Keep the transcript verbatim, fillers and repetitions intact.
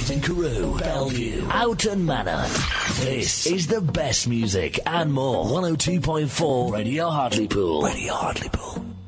Preston Carew, Bellevue, Houghton Manor. This is the best music and more. one oh two point four Radio Hartlepool. Radio Hartlepool.